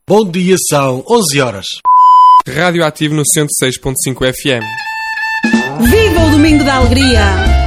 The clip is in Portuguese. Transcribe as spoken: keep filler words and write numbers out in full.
Bom dia, são onze horas. Rádio Ativo no cento e seis ponto cinco F M. Viva o Domingo da Alegria!